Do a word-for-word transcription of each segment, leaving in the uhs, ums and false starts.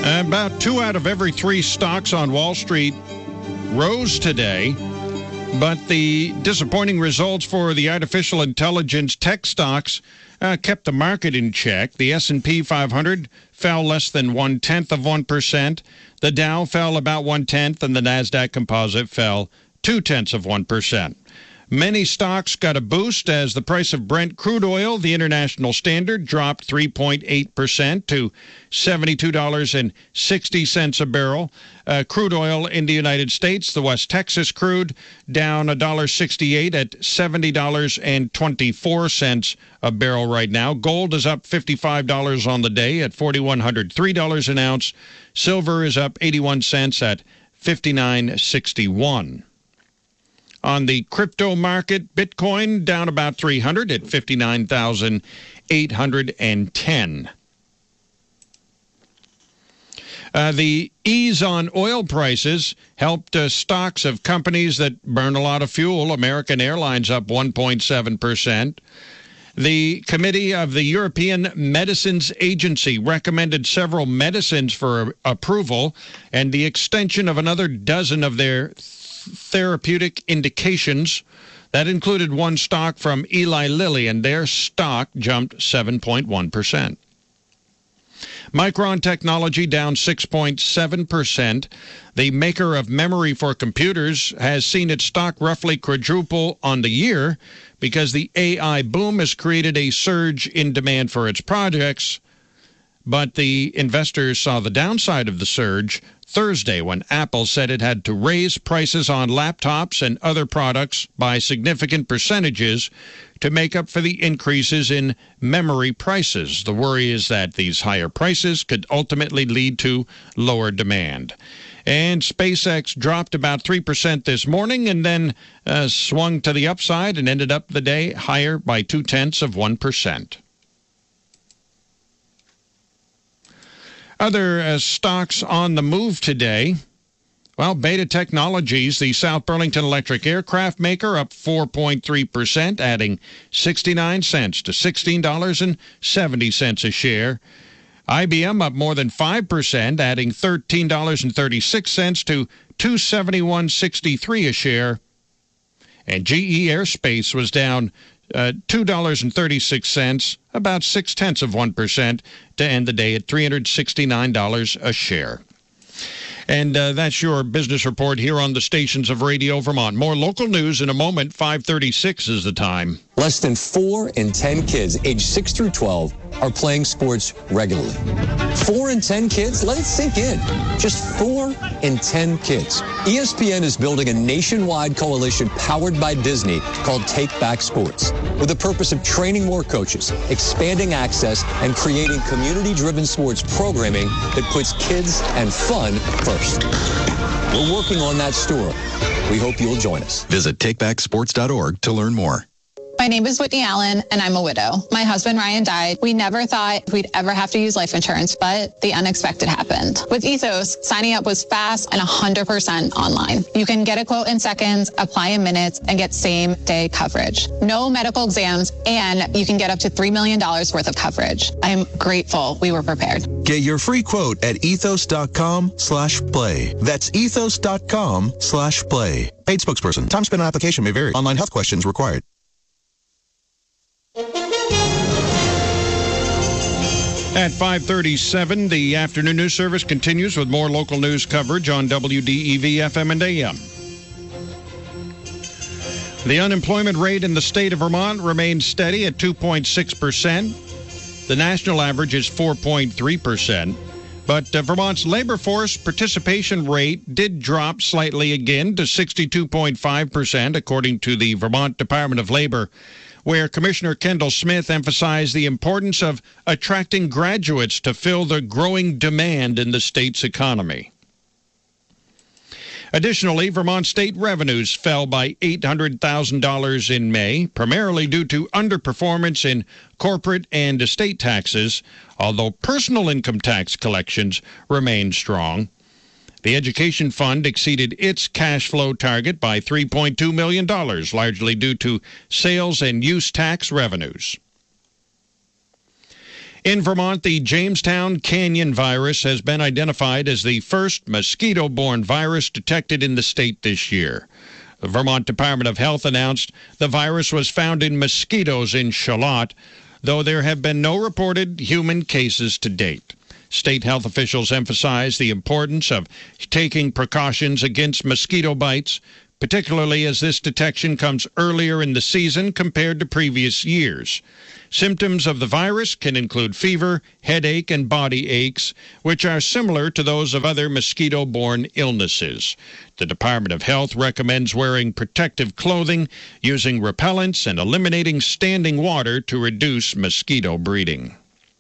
About two out of every three stocks on Wall Street rose today, but the disappointing results for the artificial intelligence tech stocks uh, kept the market in check. The S and P five hundred fell less than one-tenth of one percent. The Dow fell about one-tenth, and the NASDAQ Composite fell two-tenths of one percent. Many stocks got a boost as the price of Brent crude oil, the international standard, dropped three point eight percent to seventy-two dollars and sixty cents a barrel. Uh, crude oil in the United States, the West Texas crude, down one dollar sixty-eight at seventy dollars and twenty-four cents a barrel right now. Gold is up fifty-five dollars on the day at four thousand one hundred three dollars an ounce. Silver is up eighty-one cents at fifty-nine sixty-one. On the crypto market, Bitcoin down about three hundred at fifty-nine thousand eight hundred ten. Uh, the ease on oil prices helped uh, stocks of companies that burn a lot of fuel. American Airlines up one point seven percent. The Committee of the European Medicines Agency recommended several medicines for approval and the extension of another dozen of their therapeutic indications. That included one stock from Eli Lilly, and their stock jumped seven point one percent. Micron Technology down six point seven percent. The maker of memory for computers has seen its stock roughly quadruple on the year because the A I boom has created a surge in demand for its projects. But the investors saw the downside of the surge Thursday when Apple said it had to raise prices on laptops and other products by significant percentages to make up for the increases in memory prices. The worry is that these higher prices could ultimately lead to lower demand. And SpaceX dropped about three percent this morning and then uh, swung to the upside and ended up the day higher by two-tenths of one percent. Other uh, stocks on the move today. Well, Beta Technologies, the South Burlington electric aircraft maker, up four point three percent, adding sixty-nine cents to sixteen dollars and seventy cents a share. I B M up more than five percent, adding thirteen dollars and thirty-six cents to two hundred seventy-one dollars and sixty-three cents a share. And G E Aerospace was down uh, two dollars and thirty-six cents, about six-tenths of one percent, to end the day at three hundred sixty-nine dollars a share. And uh, that's your business report here on the stations of Radio Vermont. More local news in a moment. five thirty-six is the time. Less than four in ten kids aged six through twelve are playing sports regularly. Four in ten kids? Let it sink in. Just four in ten kids. E S P N is building a nationwide coalition powered by Disney called Take Back Sports, with the purpose of training more coaches, expanding access, and creating community-driven sports programming that puts kids and fun first. We're working on that story. We hope you'll join us. Visit take back sports dot org to learn more. My name is Whitney Allen, and I'm a widow. My husband, Ryan, died. We never thought we'd ever have to use life insurance, but the unexpected happened. With Ethos, signing up was fast and one hundred percent online. You can get a quote in seconds, apply in minutes, and get same-day coverage. No medical exams, and you can get up to three million dollars worth of coverage. I'm grateful we were prepared. Get your free quote at ethos.com slash play. That's ethos.com slash play. Paid spokesperson. Time spent on application may vary. Online health questions required. At five thirty-seven, the afternoon news service continues with more local news coverage on W D E V F M and A M. The unemployment rate in the state of Vermont remains steady at two point six percent. The national average is four point three percent. But uh, Vermont's labor force participation rate did drop slightly again to sixty-two point five percent, according to the Vermont Department of Labor, where Commissioner Kendall Smith emphasized the importance of attracting graduates to fill the growing demand in the state's economy. Additionally, Vermont state revenues fell by eight hundred thousand dollars in May, primarily due to underperformance in corporate and estate taxes, although personal income tax collections remained strong. The Education Fund exceeded its cash flow target by three point two million dollars, largely due to sales and use tax revenues. In Vermont, the Jamestown Canyon virus has been identified as the first mosquito-borne virus detected in the state this year. The Vermont Department of Health announced the virus was found in mosquitoes in Charlotte, though there have been no reported human cases to date. State health officials emphasize the importance of taking precautions against mosquito bites, particularly as this detection comes earlier in the season compared to previous years. Symptoms of the virus can include fever, headache, and body aches, which are similar to those of other mosquito-borne illnesses. The Department of Health recommends wearing protective clothing, using repellents, and eliminating standing water to reduce mosquito breeding.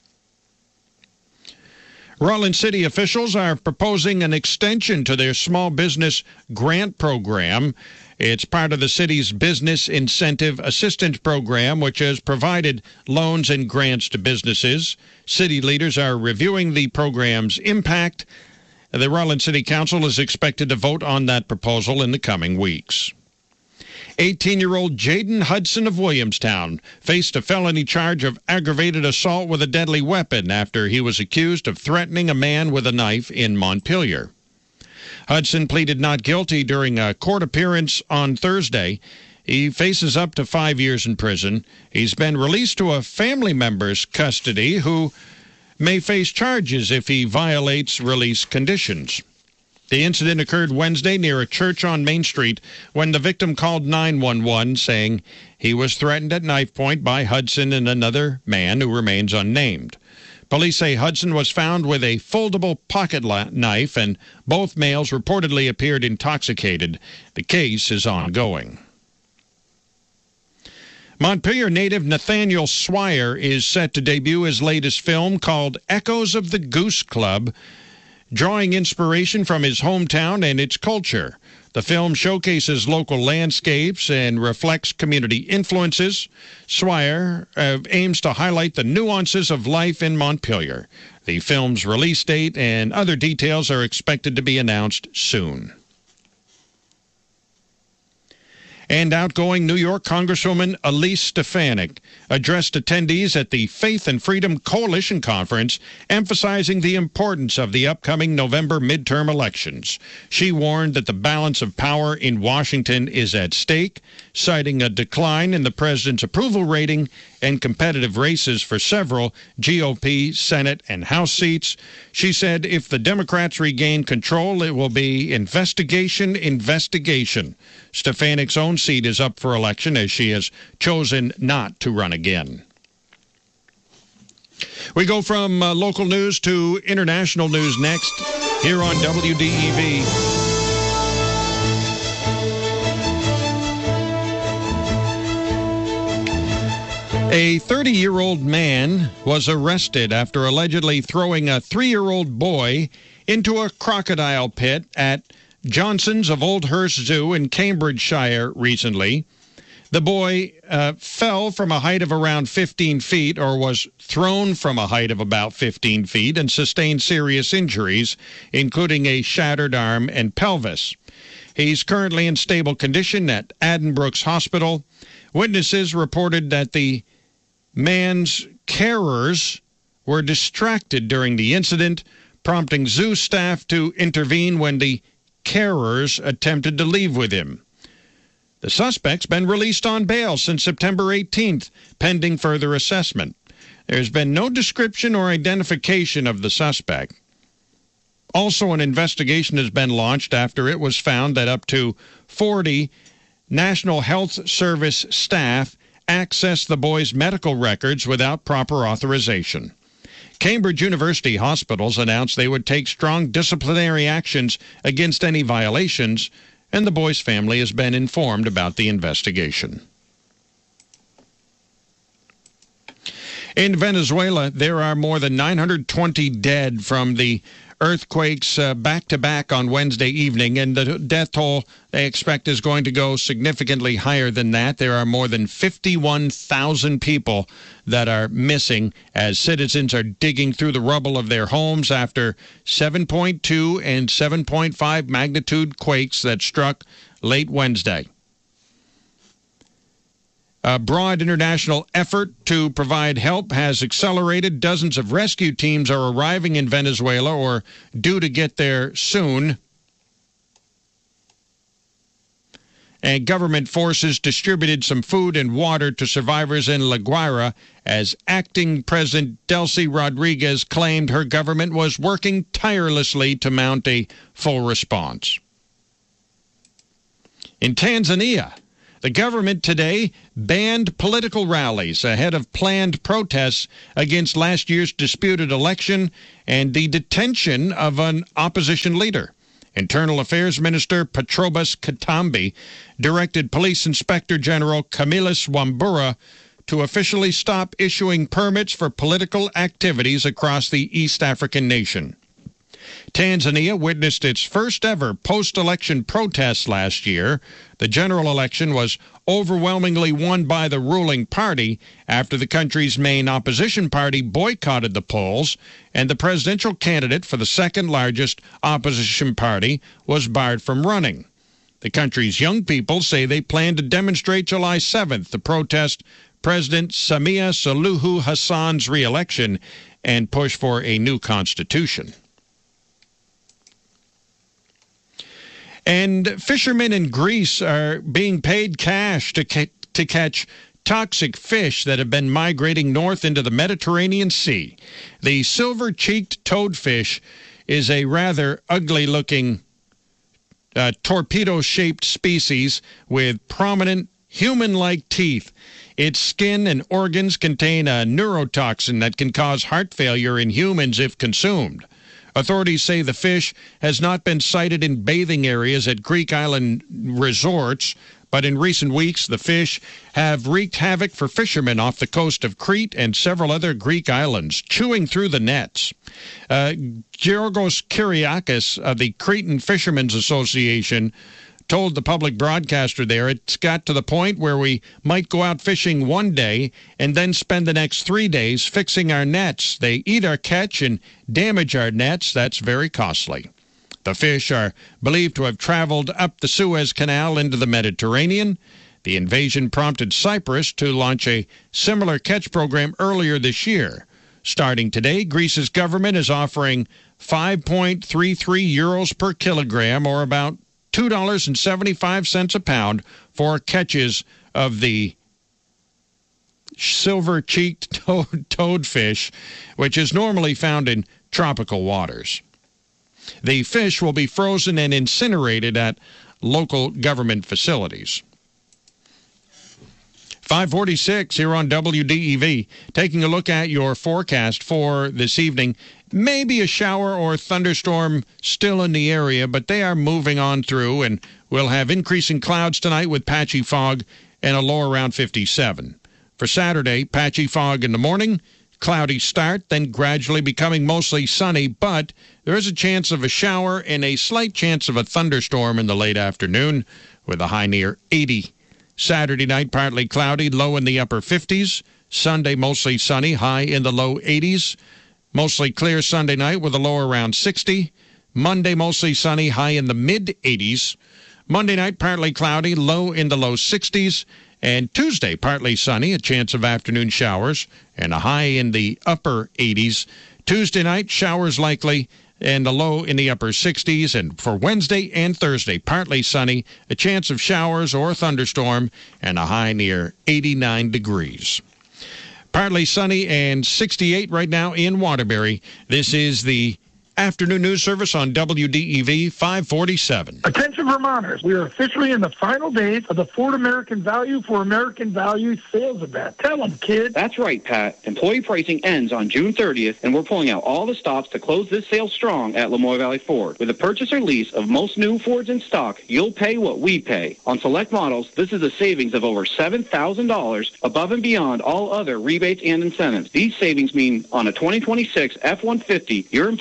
Rutland City officials are proposing an extension to their small business grant program. It's part of the city's Business Incentive Assistance Program, which has provided loans and grants to businesses. City leaders are reviewing the program's impact. The Rutland City Council is expected to vote on that proposal in the coming weeks. eighteen-year-old Jaden Hudson of Williamstown faced a felony charge of aggravated assault with a deadly weapon after he was accused of threatening a man with a knife in Montpelier. Hudson pleaded not guilty during a court appearance on Thursday. He faces up to five years in prison. He's been released to a family member's custody who may face charges if he violates release conditions. The incident occurred Wednesday near a church on Main Street when the victim called nine one one saying he was threatened at knife point by Hudson and another man who remains unnamed. Police say Hudson was found with a foldable pocket knife, and both males reportedly appeared intoxicated. The case is ongoing. Montpelier native Nathaniel Swire is set to debut his latest film called Echoes of the Goose Club, drawing inspiration from his hometown and its culture. The film showcases local landscapes and reflects community influences. Swire uh, aims to highlight the nuances of life in Montpelier. The film's release date and other details are expected to be announced soon. And outgoing New York Congresswoman Elise Stefanik addressed attendees at the Faith and Freedom Coalition Conference, emphasizing the importance of the upcoming November midterm elections. She warned that the balance of power in Washington is at stake, citing a decline in the president's approval rating and competitive races for several G O P Senate and House seats. She said if the Democrats regain control, it will be investigation, investigation. Stefanik's own seat is up for election as she has chosen not to run again. We go from uh, local news to international news next here on W D E V. A thirty-year-old man was arrested after allegedly throwing a three-year-old boy into a crocodile pit at Johnson's of Old Hurst Zoo in Cambridgeshire recently. The boy uh, fell from a height of around fifteen feet, or was thrown from a height of about fifteen feet, and sustained serious injuries, including a shattered arm and pelvis. He's currently in stable condition at Addenbrooke's Hospital. Witnesses reported that the man's carers were distracted during the incident, prompting zoo staff to intervene when the carers attempted to leave with him. The suspect's been released on bail since September eighteenth, pending further assessment. There's been no description or identification of the suspect. Also, an investigation has been launched after it was found that up to forty National Health Service staff accessed the boy's medical records without proper authorization. Cambridge University hospitals announced they would take strong disciplinary actions against any violations, and the boy's family has been informed about the investigation. In Venezuela, there are more than nine hundred twenty dead from the earthquakes uh, back-to-back on Wednesday evening, and the death toll they expect is going to go significantly higher than that. There are more than fifty-one thousand people that are missing as citizens are digging through the rubble of their homes after seven point two and seven point five magnitude quakes that struck late Wednesday. A broad international effort to provide help has accelerated. Dozens of rescue teams are arriving in Venezuela or due to get there soon. And government forces distributed some food and water to survivors in La Guaira as acting President Delcy Rodriguez claimed her government was working tirelessly to mount a full response. In Tanzania, the government today banned political rallies ahead of planned protests against last year's disputed election and the detention of an opposition leader. Internal Affairs Minister Patrobas Katambi directed Police Inspector General Camillus Wambura to officially stop issuing permits for political activities across the East African nation. Tanzania witnessed its first ever post-election protests last year. The general election was overwhelmingly won by the ruling party after the country's main opposition party boycotted the polls, and the presidential candidate for the second largest opposition party was barred from running. The country's young people say they plan to demonstrate July seventh to protest President Samia Suluhu Hassan's re-election and push for a new constitution. And fishermen in Greece are being paid cash to ca- to catch toxic fish that have been migrating north into the Mediterranean Sea. The silver-cheeked toadfish is a rather ugly-looking uh, torpedo-shaped species with prominent human-like teeth. Its skin and organs contain a neurotoxin that can cause heart failure in humans if consumed. Authorities say the fish has not been sighted in bathing areas at Greek island resorts, but in recent weeks the fish have wreaked havoc for fishermen off the coast of Crete and several other Greek islands, chewing through the nets. Uh, Georgos Kyriakis of the Cretan Fishermen's Association told the public broadcaster there it's got to the point where we might go out fishing one day and then spend the next three days fixing our nets. They eat our catch and damage our nets. That's very costly. The fish are believed to have traveled up the Suez Canal into the Mediterranean. The invasion prompted Cyprus to launch a similar catch program earlier this year. Starting today, Greece's government is offering five point three three euros per kilogram, or about two dollars and seventy-five cents a pound, for catches of the silver-cheeked toad, toadfish, which is normally found in tropical waters. The fish will be frozen and incinerated at local government facilities. five forty-six here on W D E V. Taking a look at your forecast for this evening. Maybe a shower or thunderstorm still in the area, but they are moving on through, and we'll have increasing clouds tonight with patchy fog and a low around fifty-seven. For Saturday, patchy fog in the morning, cloudy start, then gradually becoming mostly sunny, but there is a chance of a shower and a slight chance of a thunderstorm in the late afternoon with a high near eighty. Saturday night, partly cloudy, low in the upper fifties. Sunday, mostly sunny, high in the low eighties. Mostly clear Sunday night with a low around sixty. Monday, mostly sunny, high in the mid-eighties. Monday night, partly cloudy, low in the low sixties. And Tuesday, partly sunny, a chance of afternoon showers, and a high in the upper eighties. Tuesday night, showers likely, and a low in the upper sixties. And for Wednesday and Thursday, partly sunny, a chance of showers or thunderstorm, and a high near eighty-nine degrees. Partly sunny and sixty-eight right now in Waterbury. This is the afternoon news service on W D E V five forty-seven. Attention Vermonters, we are officially in the final days of the Ford American Value for American Value sales event. Tell them, kid. That's right, Pat. Employee pricing ends on June thirtieth, and we're pulling out all the stops to close this sale strong at Lamoille Valley Ford. With a purchase or lease of most new Fords in stock, you'll pay what we pay. On select models, this is a savings of over seven thousand dollars above and beyond all other rebates and incentives. These savings mean on a twenty twenty-six F one fifty, your employee price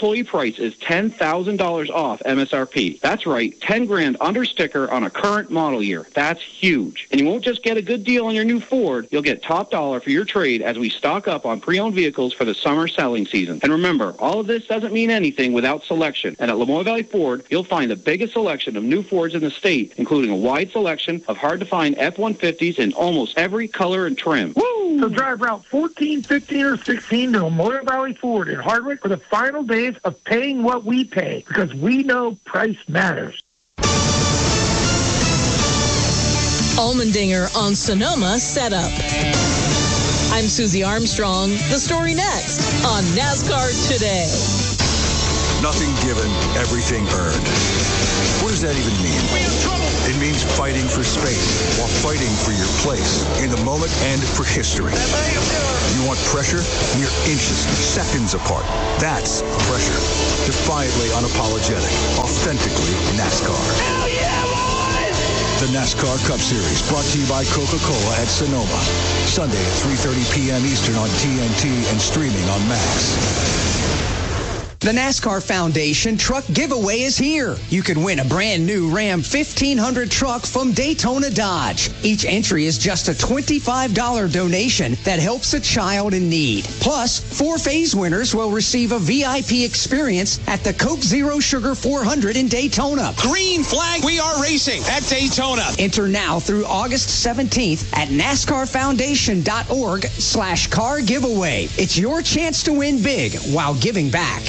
price is ten thousand dollars off M S R P. That's right, ten grand under sticker on a current model year. That's huge. And you won't just get a good deal on your new Ford, you'll get top dollar for your trade as we stock up on pre-owned vehicles for the summer selling season. And remember, all of this doesn't mean anything without selection. And at Lamoille Valley Ford, you'll find the biggest selection of new Fords in the state, including a wide selection of hard-to-find F one fifties in almost every color and trim. Woo! So drive Route fourteen, fifteen, or sixteen to Lamoille Valley Ford in Hardwick for the final days of paying what we pay, because we know price matters. Allmendinger on Sonoma Setup. I'm Susie Armstrong. The story next on NASCAR Today. Nothing given, everything earned. What does that even mean? It means fighting for space while fighting for your place in the moment and for history. You want pressure? We're inches, seconds apart. That's pressure. Defiantly unapologetic. Authentically NASCAR. Hell yeah, boys! The NASCAR Cup Series, brought to you by Coca-Cola at Sonoma. Sunday at three thirty p.m. Eastern on T N T and streaming on Max. The NASCAR Foundation Truck Giveaway is here. You can win a brand new Ram fifteen hundred truck from Daytona Dodge. Each entry is just a twenty-five dollars donation that helps a child in need. Plus, four phase winners will receive a V I P experience at the Coke Zero Sugar four hundred in Daytona. Green flag, we are racing at Daytona. Enter now through August seventeenth at NASCARFoundation.org slash car giveaway. It's your chance to win big while giving back.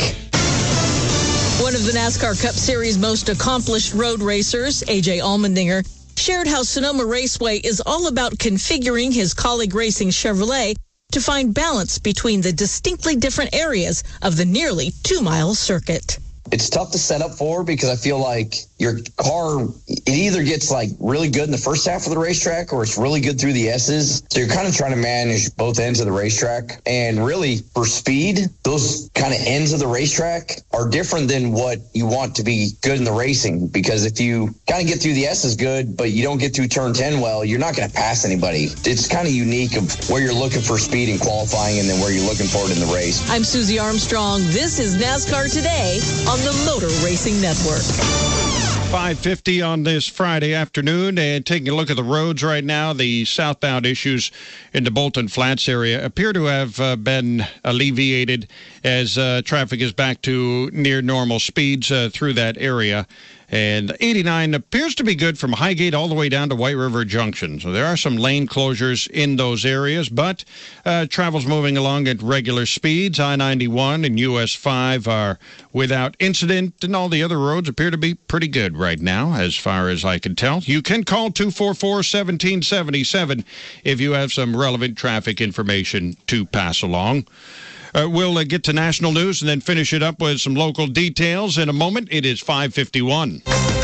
One of the NASCAR Cup Series most accomplished road racers, A J Allmendinger, shared how Sonoma Raceway is all about configuring his colleague racing Chevrolet to find balance between the distinctly different areas of the nearly two-mile circuit. It's tough to set up for because I feel like your car, it either gets like really good in the first half of the racetrack or it's really good through the S's. So you're kind of trying to manage both ends of the racetrack. And really, for speed, those kind of ends of the racetrack are different than what you want to be good in the racing. Because if you kind of get through the S's good, but you don't get through turn ten well, you're not going to pass anybody. It's kind of unique of where you're looking for speed in qualifying and then where you're looking for it in the race. I'm Susie Armstrong. This is NASCAR Today on the Motor Racing Network. five fifty on this Friday afternoon, and taking a look at the roads right now, the southbound issues in the Bolton Flats area appear to have uh, been alleviated as uh, traffic is back to near normal speeds uh, through that area. And eighty-nine appears to be good from Highgate all the way down to White River Junction. So there are some lane closures in those areas, but uh, travel's moving along at regular speeds. I ninety-one and U S five are without incident, and all the other roads appear to be pretty good right now, as far as I can tell. You can call two four four, one seven seven seven if you have some relevant traffic information to pass along. Uh, we'll uh, get to national news and then finish it up with some local details in a moment. It is five fifty-one.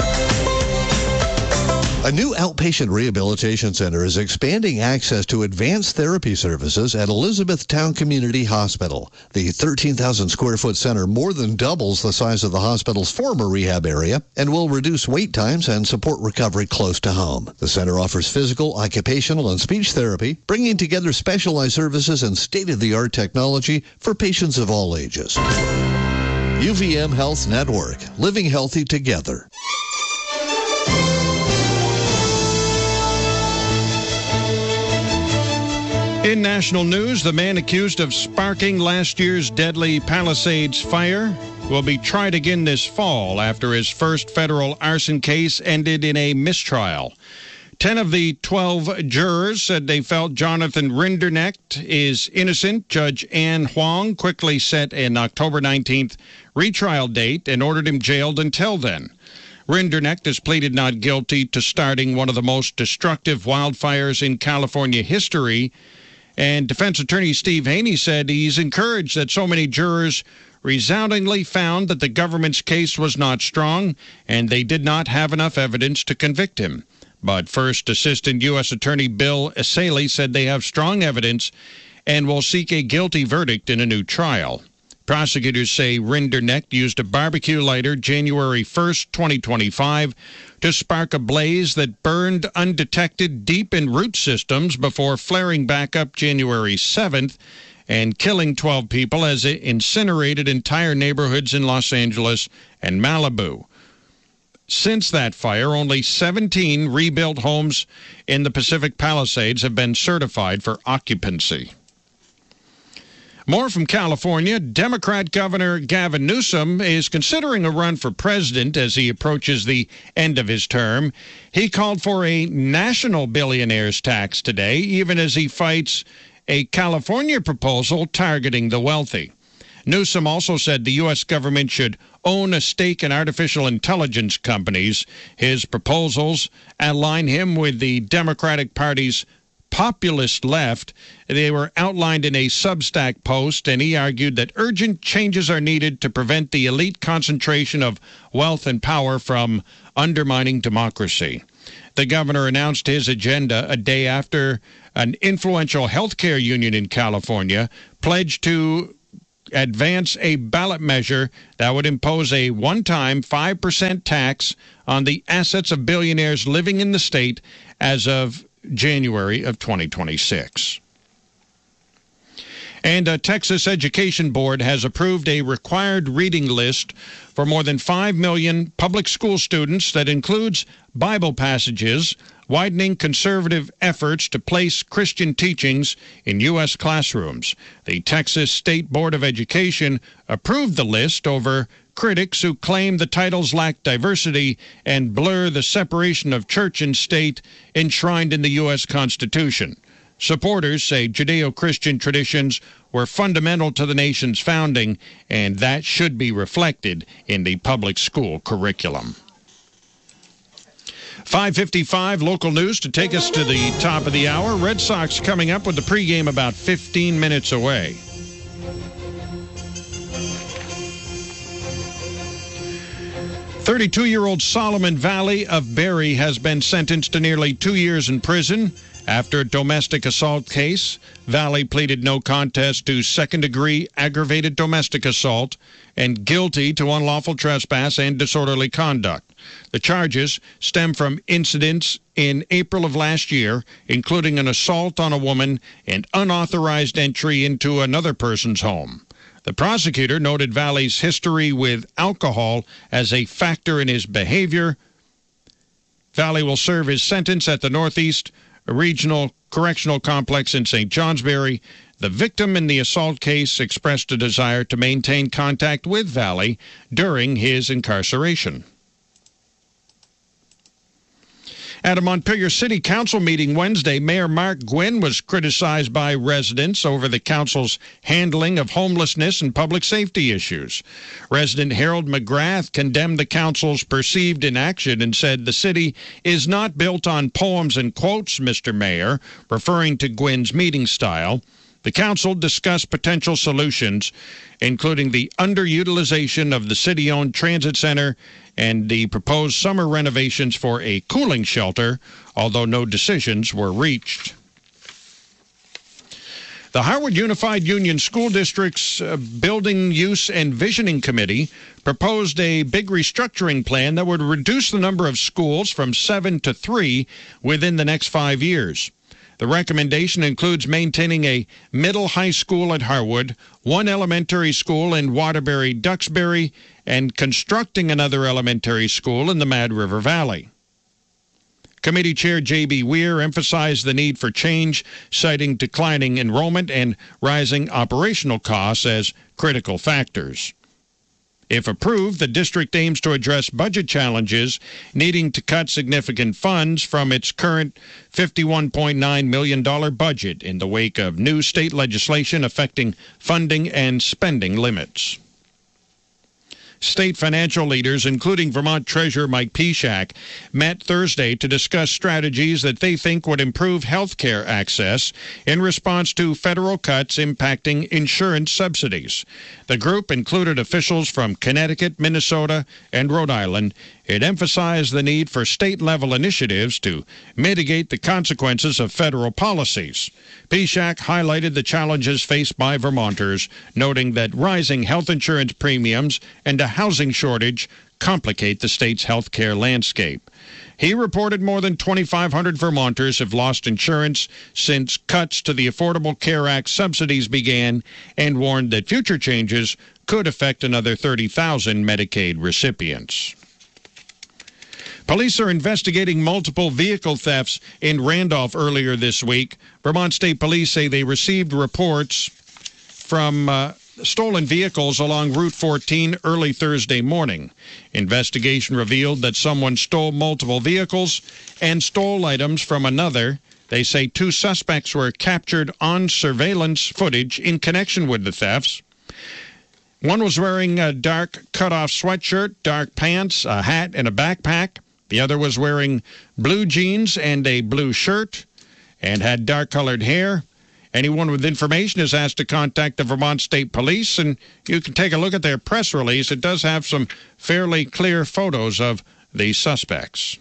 A new outpatient rehabilitation center is expanding access to advanced therapy services at Elizabethtown Community Hospital. The thirteen thousand square foot center more than doubles the size of the hospital's former rehab area and will reduce wait times and support recovery close to home. The center offers physical, occupational, and speech therapy, bringing together specialized services and state-of-the-art technology for patients of all ages. U V M Health Network, living healthy together. In national news, the man accused of sparking last year's deadly Palisades fire will be tried again this fall after his first federal arson case ended in a mistrial. Ten of the twelve jurors said they felt Jonathan Rinderknecht is innocent. Judge Ann Huang quickly set an October nineteenth retrial date and ordered him jailed until then. Rinderknecht has pleaded not guilty to starting one of the most destructive wildfires in California history. And defense attorney Steve Haney said he's encouraged that so many jurors resoundingly found that the government's case was not strong and they did not have enough evidence to convict him. But First Assistant U S Attorney Bill Asaley said they have strong evidence and will seek a guilty verdict in a new trial. Prosecutors say Rinderknecht used a barbecue lighter January first, twenty twenty-five, to spark a blaze that burned undetected deep in root systems before flaring back up January seventh. and killing twelve people as it incinerated entire neighborhoods in Los Angeles and Malibu. Since that fire, only seventeen rebuilt homes in the Pacific Palisades have been certified for occupancy. More from California. Democrat Governor Gavin Newsom is considering a run for president as he approaches the end of his term. He called for a national billionaires tax today, even as he fights a California proposal targeting the wealthy. Newsom also said the U S government should own a stake in artificial intelligence companies. His proposals align him with the Democratic Party's populist left. They were outlined in a Substack post, and he argued that urgent changes are needed to prevent the elite concentration of wealth and power from undermining democracy. The governor announced his agenda a day after an influential healthcare union in California pledged to advance a ballot measure that would impose a one-time five percent tax on the assets of billionaires living in the state as of January of twenty twenty-six. And a Texas Education Board has approved a required reading list for more than five million public school students that includes Bible passages, widening conservative efforts to place Christian teachings in U S classrooms. The Texas State Board of Education approved the list over critics who claim the titles lack diversity and blur the separation of church and state enshrined in the U S Constitution. Supporters say Judeo-Christian traditions were fundamental to the nation's founding, and that should be reflected in the public school curriculum. five fifty-five local news to take us to the top of the hour. Red Sox coming up with the pregame about fifteen minutes away. thirty-two-year-old Solomon Valley of Barry has been sentenced to nearly two years in prison after a domestic assault case. Valley pleaded no contest to second-degree aggravated domestic assault and guilty to unlawful trespass and disorderly conduct. The charges stem from incidents in April of last year, including an assault on a woman and unauthorized entry into another person's home. The prosecutor noted Valley's history with alcohol as a factor in his behavior. Valley will serve his sentence at the Northeast Regional Correctional Complex in Saint Johnsbury. The victim in the assault case expressed a desire to maintain contact with Valley during his incarceration. At a Montpelier City Council meeting Wednesday, Mayor Mark Gwynn was criticized by residents over the council's handling of homelessness and public safety issues. Resident Harold McGrath condemned the council's perceived inaction and said the city is not built on poems and quotes, Mister Mayor, referring to Gwynn's meeting style. The council discussed potential solutions, including the underutilization of the city-owned transit center and the proposed summer renovations for a cooling shelter, although no decisions were reached. The Harwood Unified Union School District's uh, Building Use and Visioning Committee proposed a big restructuring plan that would reduce the number of schools from seven to three within the next five years. The recommendation includes maintaining a middle high school at Harwood, one elementary school in Waterbury-Duxbury, and constructing another elementary school in the Mad River Valley. Committee Chair J B. Weir emphasized the need for change, citing declining enrollment and rising operational costs as critical factors. If approved, the district aims to address budget challenges, needing to cut significant funds from its current fifty-one point nine million dollars budget in the wake of new state legislation affecting funding and spending limits. State financial leaders, including Vermont Treasurer Mike Piszak, met Thursday to discuss strategies that they think would improve health care access in response to federal cuts impacting insurance subsidies. The group included officials from Connecticut, Minnesota, and Rhode Island. It emphasized the need for state-level initiatives to mitigate the consequences of federal policies. Piszak highlighted the challenges faced by Vermonters, noting that rising health insurance premiums and a housing shortage complicate the state's health care landscape. He reported more than twenty-five hundred Vermonters have lost insurance since cuts to the Affordable Care Act subsidies began, and warned that future changes could affect another thirty thousand Medicaid recipients. Police are investigating multiple vehicle thefts in Randolph earlier this week. Vermont State Police say they received reports from uh, stolen vehicles along Route fourteen early Thursday morning. Investigation revealed that someone stole multiple vehicles and stole items from another. They say two suspects were captured on surveillance footage in connection with the thefts. One was wearing a dark cutoff sweatshirt, dark pants, a hat, and a backpack. The other was wearing blue jeans and a blue shirt and had dark-colored hair. Anyone with information is asked to contact the Vermont State Police, and you can take a look at their press release. It does have some fairly clear photos of the suspects.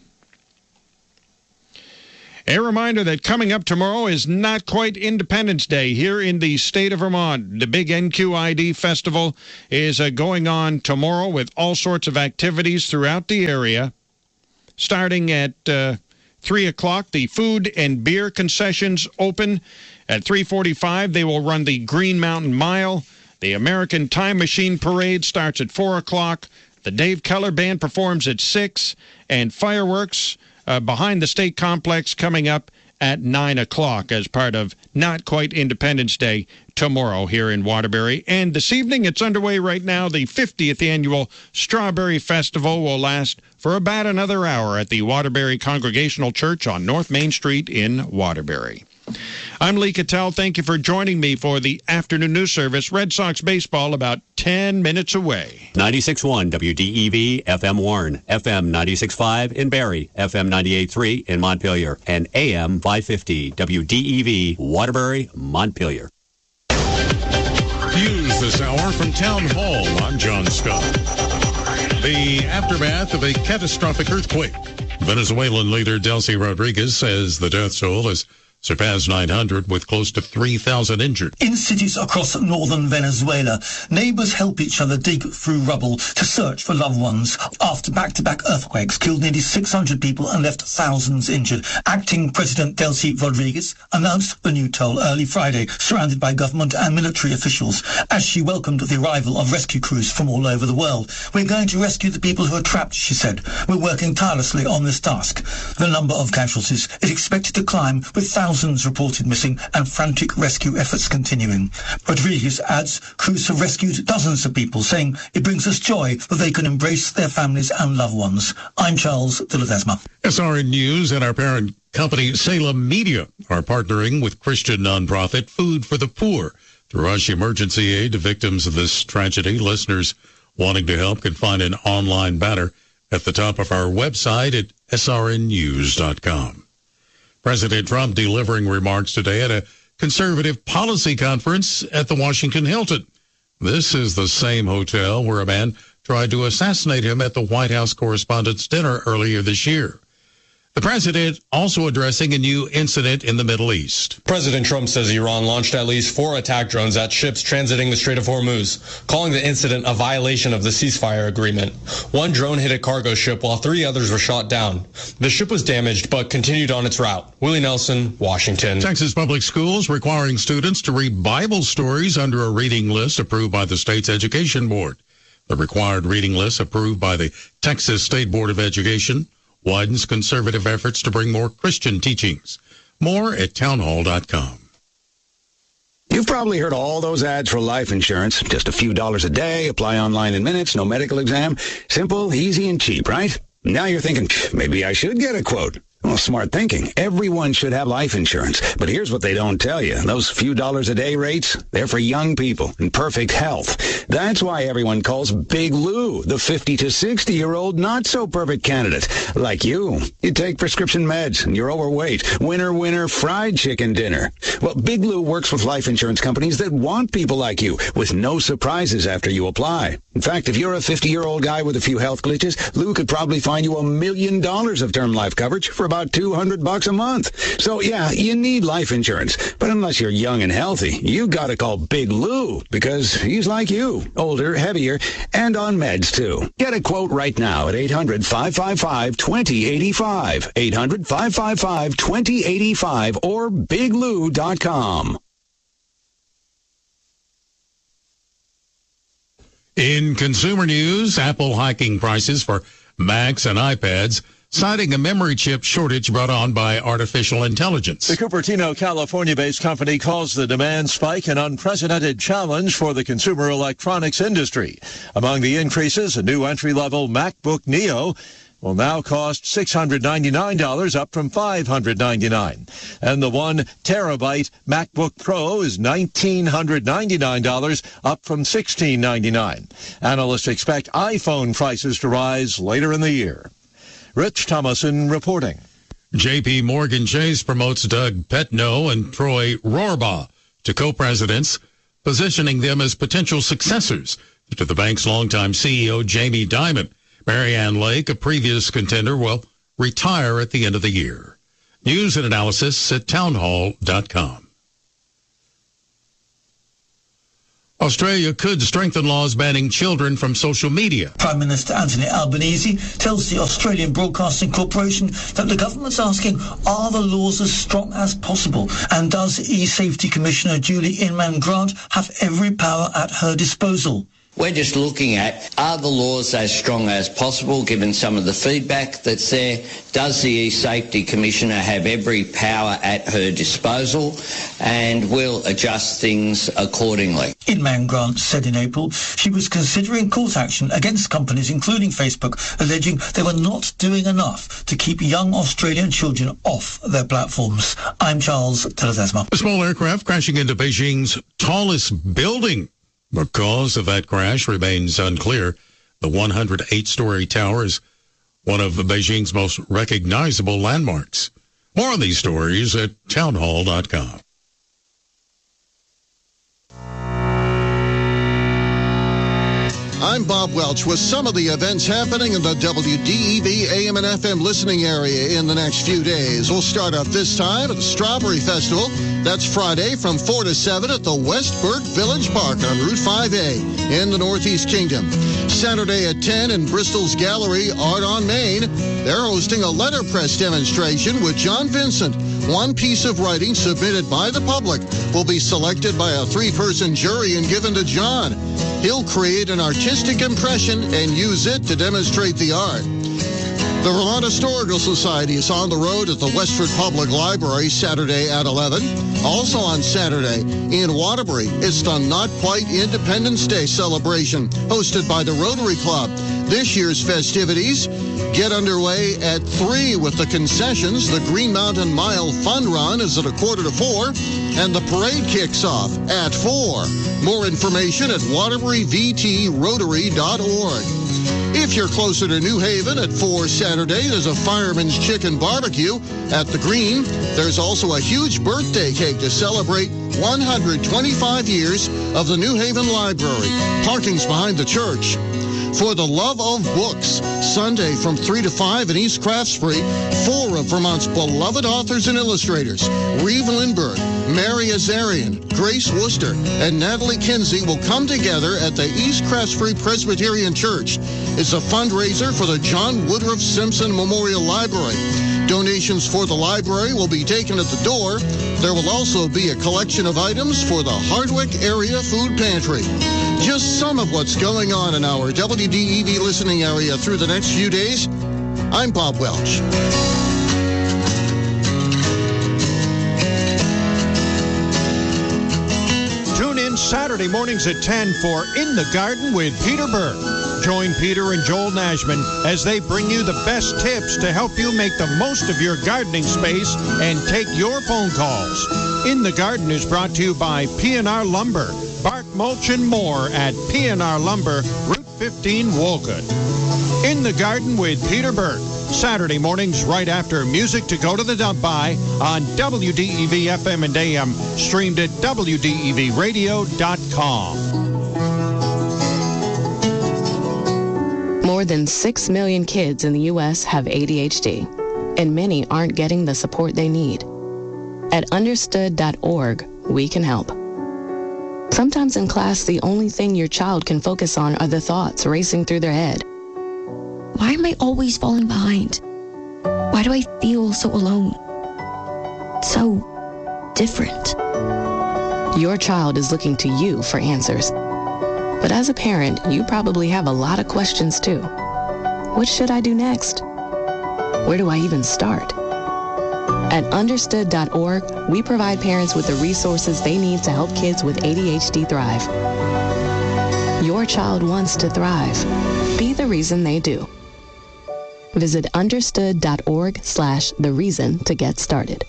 A reminder that coming up tomorrow is not quite Independence Day here in the state of Vermont. The big N Q I D festival is uh, going on tomorrow with all sorts of activities throughout the area. Starting at uh, three o'clock, the food and beer concessions open. At three forty-five, they will run the Green Mountain Mile. The American Time Machine Parade starts at four o'clock. The Dave Keller Band performs at six. And fireworks uh, behind the state complex coming up at nine o'clock as part of Not Quite Independence Day tomorrow here in Waterbury. And this evening, it's underway right now. The fiftieth Annual Strawberry Festival will last for about another hour at the Waterbury Congregational Church on North Main Street in Waterbury. I'm Lee Cattell. Thank you for joining me for the afternoon news service. Red Sox baseball about ten minutes away. ninety-six point one W D E V, F M Warren, F M ninety-six point five in Barrie, F M ninety-eight point three in Montpelier, and A M five fifty W D E V, Waterbury, Montpelier. News this hour from Town Hall. I'm John Scott. The aftermath of a catastrophic earthquake. Venezuelan leader Delcy Rodriguez says the death toll has surpassed nine hundred with close to three thousand injured. In cities across northern Venezuela, neighbors help each other dig through rubble to search for loved ones after back-to-back earthquakes killed nearly six hundred people and left thousands injured. Acting President Delcy Rodriguez announced the new toll early Friday, surrounded by government and military officials, as she welcomed the arrival of rescue crews from all over the world. We're going to rescue the people who are trapped, she said. We're working tirelessly on this task. The number of casualties is expected to climb, with thousands Thousands reported missing and frantic rescue efforts continuing. Rodriguez adds crews have rescued dozens of people, saying it brings us joy that they can embrace their families and loved ones. I'm Charles de Ledesma. S R N News and our parent company Salem Media are partnering with Christian nonprofit Food for the Poor to rush emergency aid to victims of this tragedy. Listeners wanting to help can find an online banner at the top of our website at S R N news dot com. President Trump delivering remarks today at a conservative policy conference at the Washington Hilton. This is the same hotel where a man tried to assassinate him at the White House Correspondents' Dinner earlier this year. The president also addressing a new incident in the Middle East. President Trump says Iran launched at least four attack drones at ships transiting the Strait of Hormuz, calling the incident a violation of the ceasefire agreement. One drone hit a cargo ship while three others were shot down. The ship was damaged but continued on its route. Willie Nelson, Washington. Texas Public Schools requiring students to read Bible stories under a reading list approved by the state's education board. The required reading list approved by the Texas State Board of Education widens conservative efforts to bring more Christian teachings. More at townhall dot com. You've probably heard all those ads for life insurance. Just a few dollars a day, apply online in minutes, no medical exam. Simple, easy, and cheap, right? Now you're thinking, maybe I should get a quote. Well, smart thinking. Everyone should have life insurance. But here's what they don't tell you. Those few dollars a day rates, they're for young people in perfect health. That's why everyone calls Big Lou the fifty to sixty-year-old not-so-perfect candidate. Like you. You take prescription meds and you're overweight. Winner, winner, fried chicken dinner. Well, Big Lou works with life insurance companies that want people like you with no surprises after you apply. In fact, if you're a fifty-year-old guy with a few health glitches, Lou could probably find you a million dollars of term life coverage for about two hundred bucks a month. So yeah, you need life insurance. But unless you're young and healthy, you gotta call Big Lou, because he's like you, older, heavier, and on meds too. Get a quote right now at eight hundred, five five five, two zero eight five, eight hundred, five five five, two zero eight five, or big lou dot com. In consumer news, Apple hiking prices for Macs and iPads, citing a memory chip shortage brought on by artificial intelligence. The Cupertino, California-based company calls the demand spike an unprecedented challenge for the consumer electronics industry. Among the increases, a new entry-level MacBook Neo will now cost six hundred ninety-nine dollars, up from five hundred ninety-nine dollars. And the one terabyte MacBook Pro is one thousand nine hundred ninety-nine dollars, up from one thousand six hundred ninety-nine dollars. Analysts expect iPhone prices to rise later in the year. Rich Thomason reporting. J P Morgan Chase promotes Doug Petno and Troy Rohrbaugh to co-presidents, positioning them as potential successors to the bank's longtime C E O Jamie Dimon. Marianne Lake, a previous contender, will retire at the end of the year. News and analysis at townhall dot com. Australia could strengthen laws banning children from social media. Prime Minister Anthony Albanese tells the Australian Broadcasting Corporation that the government's asking, are the laws as strong as possible? And does E-Safety Commissioner Julie Inman-Grant have every power at her disposal? We're just looking at, are the laws as strong as possible, given some of the feedback that's there? Does the E-Safety Commissioner have every power at her disposal? And will adjust things accordingly. Inman-Grant said in April she was considering court action against companies, including Facebook, alleging they were not doing enough to keep young Australian children off their platforms. I'm Charles Teledesma. A small aircraft crashing into Beijing's tallest building. The cause of that crash remains unclear. The one hundred eight story tower is one of Beijing's most recognizable landmarks. More on these stories at townhall dot com. I'm Bob Welch with some of the events happening in the W D E V A M and F M listening area in the next few days. We'll start off this time at the Strawberry Festival. That's Friday from four to seven at the Westburt Village Park on Route five A in the Northeast Kingdom. Saturday at ten in Bristol's Gallery, Art on Main. They're hosting a letterpress demonstration with John Vincent. One piece of writing submitted by the public will be selected by a three-person jury and given to John. He'll create an artistic impression and use it to demonstrate the art. The Vermont Historical Society is on the road at the Westford Public Library Saturday at eleven. Also on Saturday in Waterbury, it's the Not Quite Independence Day celebration hosted by the Rotary Club. This year's festivities get underway at three with the concessions. The Green Mountain Mile Fun Run is at a quarter to four, and the parade kicks off at four. More information at waterbury v t rotary dot org. If you're closer to New Haven at four Saturday, there's a Fireman's Chicken Barbecue at the Green. There's also a huge birthday cake to celebrate one hundred twenty-five years of the New Haven Library. Parking's behind the church. For the Love of Books, Sunday from three to five in East Craftsbury, four of Vermont's beloved authors and illustrators, Reeve Lindbergh, Mary Azarian, Grace Worcester, and Natalie Kinsey will come together at the East Craftsbury Presbyterian Church. It's a fundraiser for the John Woodruff Simpson Memorial Library. Donations for the library will be taken at the door. There will also be a collection of items for the Hardwick Area Food Pantry. Just some of what's going on in our W D E V listening area through the next few days. I'm Bob Welch. Tune in Saturday mornings at ten for In the Garden with Peter Burke. Join Peter and Joel Nashman as they bring you the best tips to help you make the most of your gardening space and take your phone calls. In the Garden is brought to you by P and R Lumber. Bark, mulch, and more at P and R Lumber, Route fifteen, Wolcott. In the Garden with Peter Burke. Saturday mornings right after Music to Go to the Dump By on W D E V F M and A M, streamed at W D E V radio dot com. More than six million kids in the U S have A D H D. and many aren't getting the support they need. At understood dot org, we can help. Sometimes in class, the only thing your child can focus on are the thoughts racing through their head. Why am I always falling behind? Why do I feel so alone? So different. Your child is looking to you for answers. But as a parent, you probably have a lot of questions too. What should I do next? Where do I even start? At understood dot org, we provide parents with the resources they need to help kids with A D H D thrive. Your child wants to thrive. Be the reason they do. Visit understood dot org slash the reason to get started.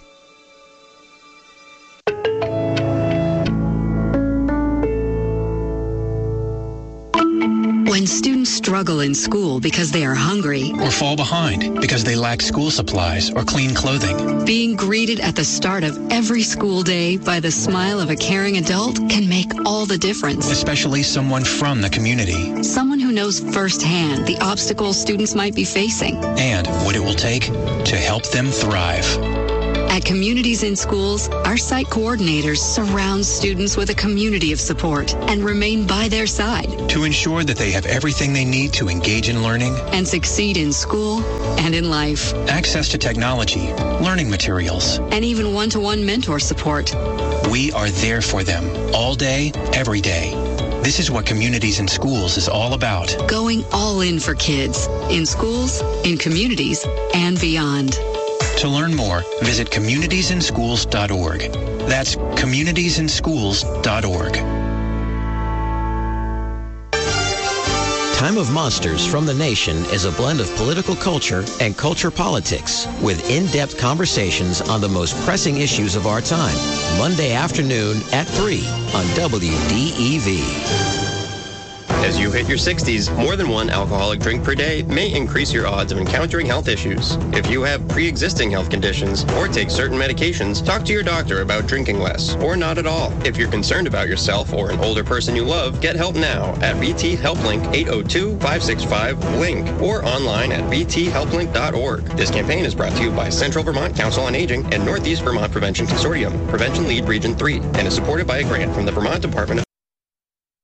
When students struggle in school because they are hungry or fall behind because they lack school supplies or clean clothing, being greeted at the start of every school day by the smile of a caring adult can make all the difference. Especially someone from the community. Someone who knows firsthand the obstacles students might be facing and what it will take to help them thrive. At Communities in Schools, our site coordinators surround students with a community of support and remain by their side to ensure that they have everything they need to engage in learning and succeed in school and in life. Access to technology, learning materials, and even one-to-one mentor support. We are there for them all day, every day. This is what Communities in Schools is all about. Going all in for kids, in schools, in communities, and beyond. To learn more, visit communities in schools dot org. That's communities in schools dot org. Time of Monsters from the Nation is a blend of political culture and culture politics with in-depth conversations on the most pressing issues of our time. Monday afternoon at three on W D E V. As you hit your sixties, more than one alcoholic drink per day may increase your odds of encountering health issues. If you have pre-existing health conditions or take certain medications, talk to your doctor about drinking less or not at all. If you're concerned about yourself or an older person you love, get help now at V T Helplink eight oh two, five six five, LINK or online at v t helplink dot org. This campaign is brought to you by Central Vermont Council on Aging and Northeast Vermont Prevention Consortium, Prevention Lead Region three, and is supported by a grant from the Vermont Department of